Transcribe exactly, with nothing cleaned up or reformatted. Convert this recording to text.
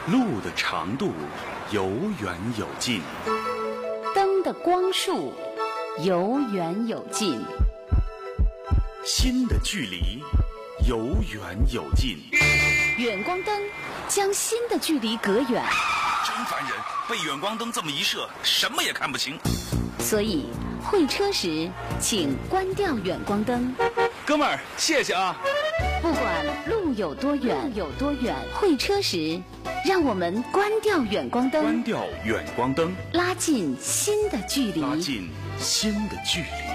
路的长度有远有近， 灯的光束有远有近， 心的距离有远有近。 远光灯将心的距离隔远， 真烦人，被远光灯这么一射，什么也看不清。 所以会车时请关掉远光灯。 哥们儿，谢谢啊。 不管路有多远，路有多远，会车时让我们关掉远光灯， 关掉远光灯， 拉近心的距离， 拉近心的距离。